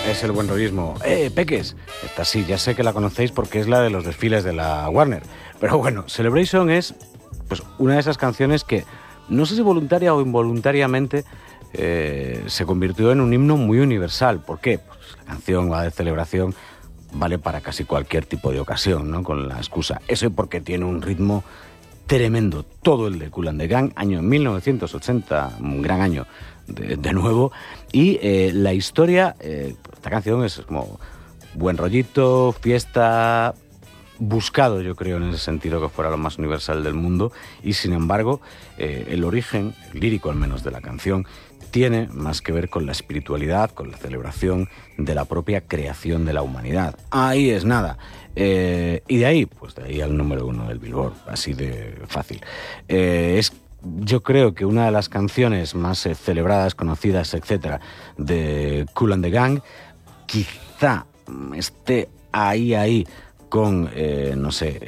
es el buen rollismo. Peques! Esta sí, ya sé que la conocéis porque es la de los desfiles de la Warner. Pero bueno, Celebration es pues una de esas canciones que, no sé si voluntaria o involuntariamente, se convirtió en un himno muy universal. ¿Por qué? Pues la canción va de celebración, vale para casi cualquier tipo de ocasión, ¿no? Con la excusa. Eso y porque tiene un ritmo tremendo, todo el de Kool and the Gang, año 1980, un gran año de nuevo, y la historia, esta canción es como buen rollito, fiesta, buscado yo creo en ese sentido que fuera lo más universal del mundo, y sin embargo el origen, el lírico al menos de la canción, tiene más que ver con la espiritualidad, con la celebración de la propia creación de la humanidad. Ahí es nada. Y de ahí, pues de ahí al número 1 del Billboard, así de fácil. Es, yo creo que una de las canciones más celebradas, conocidas, etcétera, de Kool and the Gang, quizá esté ahí con, no sé,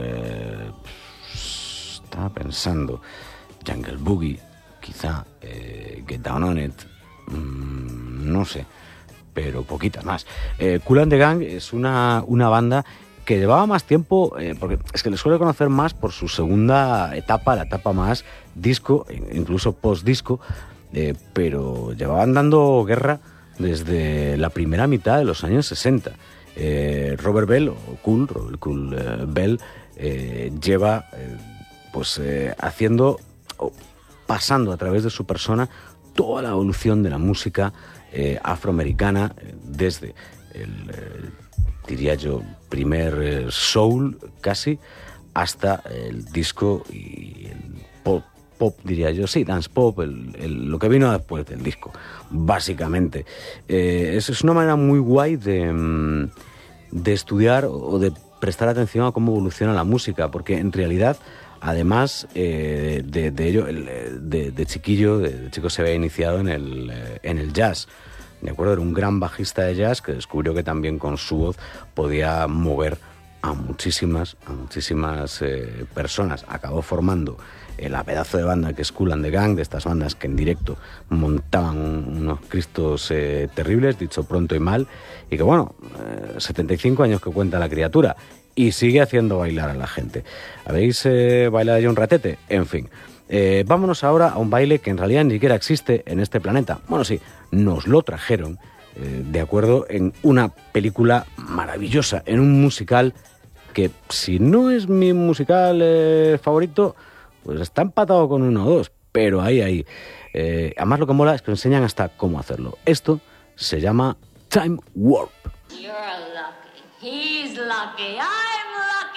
estaba pensando, Jungle Boogie, quizá, Get Down on It, no sé, pero poquitas más. Kool and the Gang es una banda que llevaba más tiempo, porque es que le suele conocer más por su segunda etapa, la etapa más disco, incluso post-disco, pero llevaban dando guerra desde la primera mitad de los años 60. Robert Bell, o Kool Bell, lleva haciendo, pasando a través de su persona toda la evolución de la música afroamericana, desde diría yo, primer soul casi, hasta el disco y el pop, diría yo, sí, dance pop, lo que vino después del disco, básicamente. Es una manera muy guay de estudiar o de prestar atención a cómo evoluciona la música, porque en realidad, además de ello, de chico se había iniciado en el jazz. De acuerdo, era un gran bajista de jazz que descubrió que también con su voz podía mover a muchísimas personas. Acabó formando la pedazo de banda que es Kool and the Gang, de estas bandas que en directo montaban unos cristos terribles, dicho pronto y mal, y que bueno, 75 años que cuenta la criatura y sigue haciendo bailar a la gente. ¿Habéis bailado ya un ratete? En fin. Vámonos ahora a un baile que en realidad ni siquiera existe en este planeta. Bueno, sí, nos lo trajeron, de acuerdo, en una película maravillosa, en un musical que, si no es mi musical favorito, pues está empatado con uno o dos, pero ahí. Además, lo que mola es que enseñan hasta cómo hacerlo. Esto se llama Time Warp. You're lucky. He's lucky. I'm lucky.